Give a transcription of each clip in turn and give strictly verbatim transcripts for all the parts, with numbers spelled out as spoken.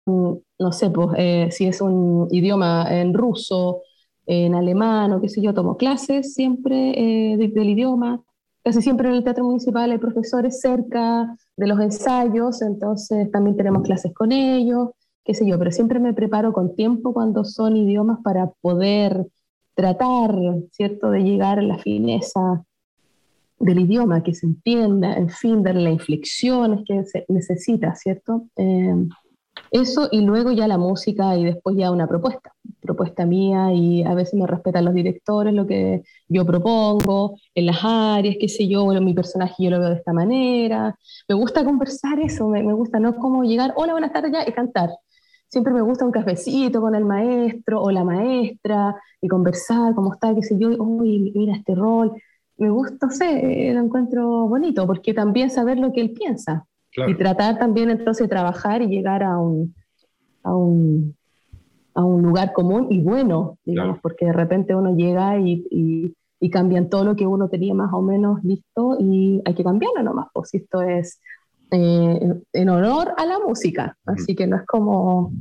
mm, no sé, pues, eh, si es un idioma en ruso, en alemán o qué sé yo, tomo clases siempre eh, de- del idioma. Casi siempre en el Teatro Municipal hay profesores cerca de los ensayos, entonces también tenemos clases con ellos, qué sé yo, pero siempre me preparo con tiempo cuando son idiomas para poder tratar, ¿cierto?, de llegar a la fineza del idioma, que se entienda, en fin, darle las inflexiones que se necesita, ¿cierto? Eh, eso y luego ya la música y después ya una propuesta, propuesta mía y a veces me respetan los directores lo que yo propongo, en las áreas, qué sé yo, bueno, mi personaje yo lo veo de esta manera. Me gusta conversar eso, me, me gusta no como llegar, hola, buenas tardes ya y cantar. Siempre me gusta un cafecito con el maestro o la maestra y conversar, cómo está, qué sé yo, uy, mira este rol. Me gusta, no sé, lo encuentro bonito porque también saber lo que él piensa y Claro, tratar también entonces de trabajar y llegar a un, a un, a un lugar común y bueno, digamos, claro. porque de repente uno llega y, y, y cambian todo lo que uno tenía más o menos listo y hay que cambiarlo nomás, pues si esto es eh, en honor a la música, Ujú. así que no es como,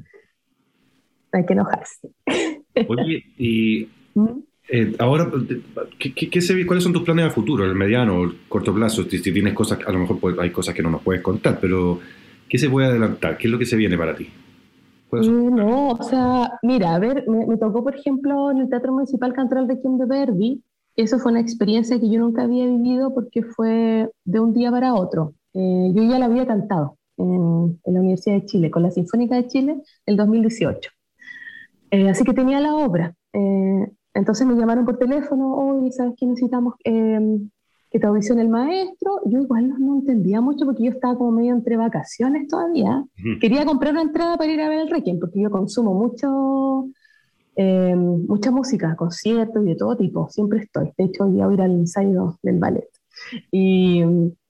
hay que enojarse. Oye, y ¿Mm? eh, ahora, ¿qué, qué- qué se- ¿cuáles son tus planes a futuro, el mediano o el corto plazo? Si, si tienes cosas, a lo mejor pues, hay cosas que no nos puedes contar, pero ¿qué se puede adelantar? ¿Qué es lo que se viene para ti? Eh, ¿Cuáles son? no, o sea, mira, a ver, me, me tocó, por ejemplo, en el Teatro Municipal cantar el Requiem de Verdi. Eso fue una experiencia que yo nunca había vivido porque fue de un día para otro. Eh, yo ya la había cantado en, en la Universidad de Chile, con la Sinfónica de Chile, el dos mil dieciocho. Eh, así que tenía la obra. Eh, entonces me llamaron por teléfono, oye, ¿sabes qué? Necesitamos eh, que te audicione el maestro. Yo igual no, no entendía mucho porque yo estaba como medio entre vacaciones todavía. Ujú. Quería comprar una entrada para ir a ver el Requiem porque yo consumo mucho, eh, mucha música, conciertos y de todo tipo. Siempre estoy. De hecho, hoy voy a ir al ensayo del ballet. Y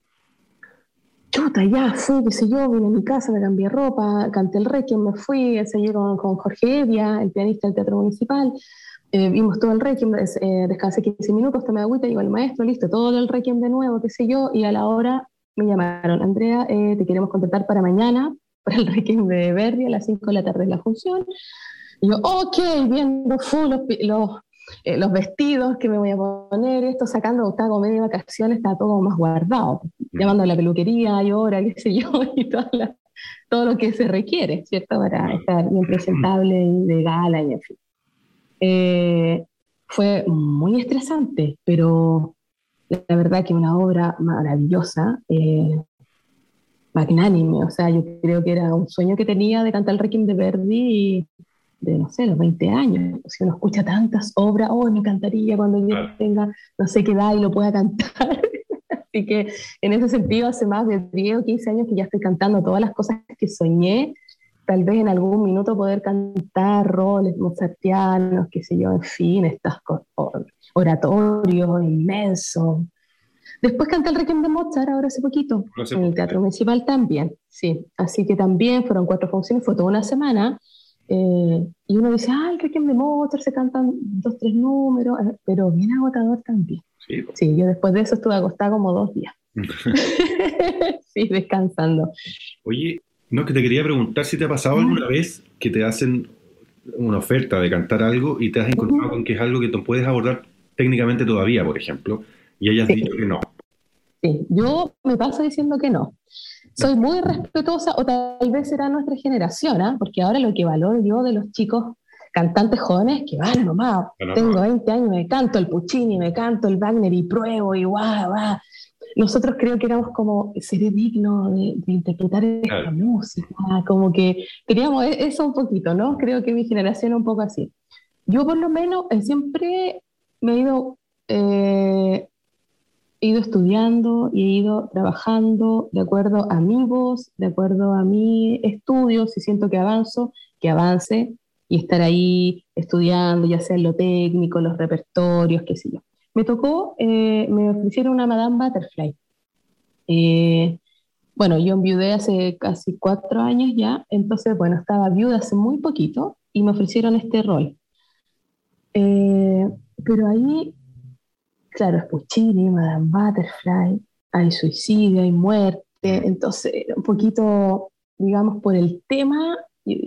chuta, ya fui, qué sé yo, vine a mi casa, me cambié ropa, canté el Requiem, me fui, ensayé con, con Jorge Evia, el pianista del Teatro Municipal. Eh, vimos todo el Requiem, des- eh, descansé quince minutos, tomé agüita, llegó el maestro, listo, todo el Requiem de nuevo, qué sé yo, y a la hora me llamaron, Andrea, eh, te queremos contratar para mañana, para el Requiem de Verdi, a las cinco de la tarde es la función. Y yo, ok, viendo full los, los, eh, los vestidos que me voy a poner, esto sacando, estaba como medio de vacaciones, está todo más guardado, Ujú. llamando a la peluquería y hora, qué sé yo, y toda la- todo lo que se requiere, ¿cierto? Para Claro. estar bien presentable y de gala y en fin. Eh, fue muy estresante, pero la verdad que una obra maravillosa, eh, magnánime, o sea, yo creo que era un sueño que tenía de cantar el Requiem de Verdi de, no sé, los veinte años. Si uno escucha tantas obras, oh, me encantaría cuando yo Claro. tenga no sé qué edad y lo pueda cantar. Así que en ese sentido, hace más de diez o quince años que ya estoy cantando todas las cosas que soñé. Tal vez en algún minuto poder cantar roles mozartianos, qué sé yo, en fin, estos oratorios inmensos. Después canté el Requiem de Mozart ahora hace poquito, No sé en por el qué. Teatro Municipal también, sí. Así que también fueron cuatro funciones, fue toda una semana. Eh, y uno dice, ah, el Requiem de Mozart, se cantan dos, tres números, eh, pero bien agotador también. Sí, po. Sí, yo después de eso estuve acostada como dos días. Sí, descansando. Oye, no, que te quería preguntar si te ha pasado alguna Ah, vez que te hacen una oferta de cantar algo y te has encontrado con ujú. que es algo que no puedes abordar técnicamente todavía, por ejemplo, y hayas dicho Sí, que no. sí, yo me paso diciendo que no. Soy muy respetuosa, o tal vez será nuestra generación, ¿ah? Porque ahora lo que valoro yo de los chicos cantantes jóvenes que van nomás, No, no, no. tengo veinte años, me canto el Puccini, me canto el Wagner y pruebo y guau, guau. Nosotros creo que éramos como, seré digno de, de interpretar esta Claro, música, como que queríamos e- eso un poquito, ¿no? Creo que mi generación es un poco así. Yo por lo menos eh, siempre me he ido eh, he ido estudiando y he ido trabajando de acuerdo a mi voz, de acuerdo a mi estudio, si siento que avanzo, que avance y estar ahí estudiando, ya sea en lo técnico, los repertorios, qué sé yo. Me tocó, eh, me ofrecieron una Madame Butterfly. Eh, bueno, yo enviudé hace casi cuatro años ya, entonces, bueno, estaba viuda hace muy poquito y me ofrecieron este rol. Eh, pero ahí claro, es Puccini, Madame Butterfly, hay suicidio, hay muerte, mm, entonces un poquito, digamos, por el tema